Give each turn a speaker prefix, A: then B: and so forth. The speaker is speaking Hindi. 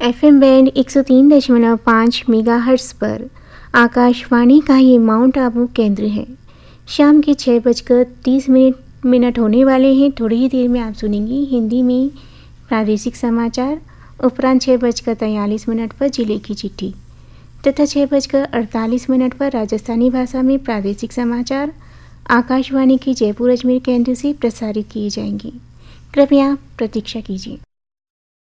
A: FM बैंड 103.5 मेगाहर्ट्ज़ पर आकाशवाणी का ये माउंट आबू केंद्र है। शाम के 6:30 होने वाले हैं। थोड़ी ही देर में आप सुनेंगी हिंदी में प्रादेशिक समाचार। उपरांत 6:43 पर जिले की चिट्ठी तथा 6:48 पर राजस्थानी भाषा में प्रादेशिक समाचार आकाशवाणी के जयपुर अजमेर केंद्र से प्रसारित किए जाएंगे। कृपया प्रतीक्षा कीजिए।